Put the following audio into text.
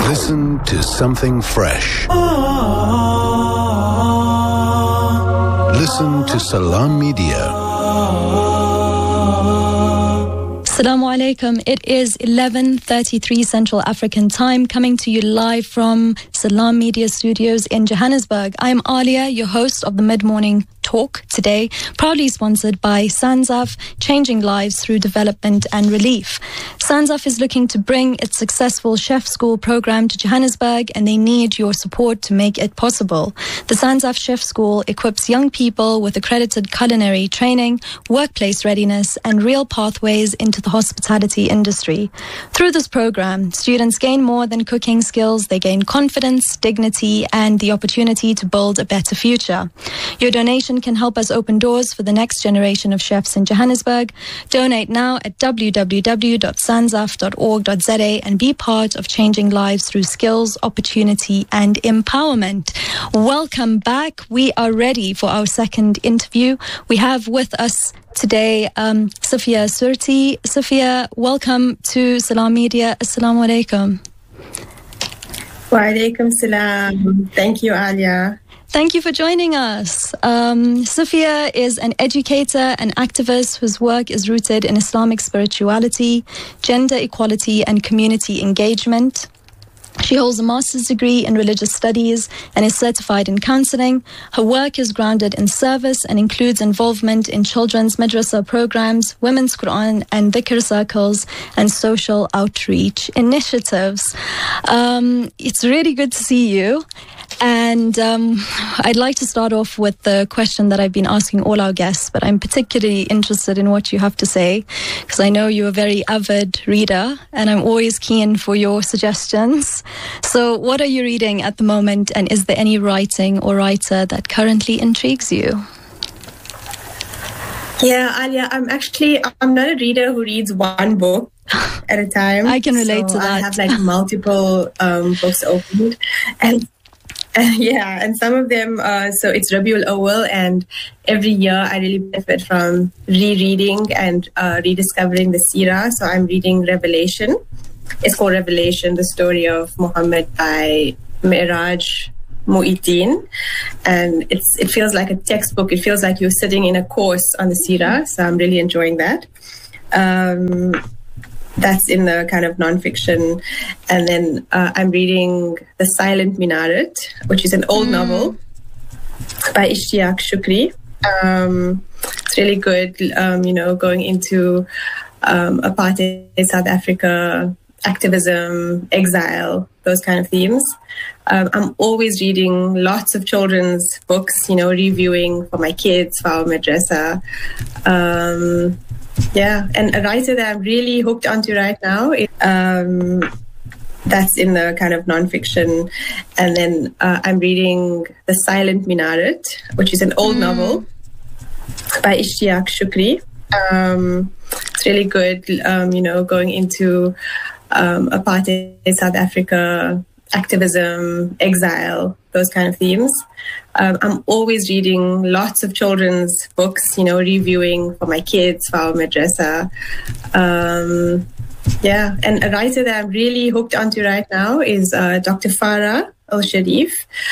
Listen to something fresh. Listen to Salam Media. Assalamu alaikum. It is 11:33 Central African Time, coming to you live from Salam Media Studios in Johannesburg. I'm Alia, your host of the Mid-Morning Talk today, proudly sponsored by SANZAF, changing lives through development and relief. SANZAF is looking to bring its successful chef school program to Johannesburg, and they need your support to make it possible. The SANZAF Chef School equips young people with accredited culinary training, workplace readiness, and real pathways into the hospitality industry. Through this program, students gain more than cooking skills. They gain confidence, dignity, and the opportunity to build a better future. Your donation can help us open doors for the next generation of chefs in Johannesburg. Donate now at www.sanzaf.org.za and be part of changing lives through skills, opportunity, and empowerment. Welcome back. We are ready for our second interview. We have with us today Safia Surti. Safia, welcome to Salam Media. Assalamu alaikum. Wa alaikum salam. Thank you, Alia. Thank you for joining us. Safia is an educator and activist whose work is rooted in Islamic spirituality, gender equality, and community engagement. She holds a master's degree in religious studies and is certified in counseling. Her work is grounded in service and includes involvement in children's madrasa programs, women's Quran and dhikr circles, and social outreach initiatives. It's really good to see you. And I'd like to start off with the question that I've been asking all our guests, but I'm particularly interested in what you have to say, because I know you're a very avid reader, and I'm always keen for your suggestions. So what are you reading at the moment, and is there any writing or writer that currently intrigues you? Yeah, Alia, I'm not a reader who reads one book at a time. I can relate to that. I have like multiple books opened, and and some of them, so it's Rabiul Awwal, and every year I really benefit from rereading and rediscovering the Seerah. So I'm reading Revelation. It's called Revelation, the story of Muhammad by Miraj Mu'eddin. And it feels like a textbook. It feels like you're sitting in a course on the Seerah. So I'm really enjoying that. That's in the kind of nonfiction. And then I'm reading The Silent Minaret, which is an old novel by Ishtiaq Shukri. It's really good, going into apartheid, South Africa, activism, exile, those kind of themes. I'm always reading lots of children's books, reviewing for my kids, for our madrasa. And a writer that I'm really hooked onto right now is, that's in the kind of nonfiction. And then I'm reading The Silent Minaret, which is an old novel by Ishtiaq Shukri. It's really good, going into apartheid, South Africa, activism, exile, those kind of themes. I'm always reading lots of children's books, reviewing for my kids, for our madrasa. And a writer that I'm really hooked onto right now is Dr. Farah Al-Sharif.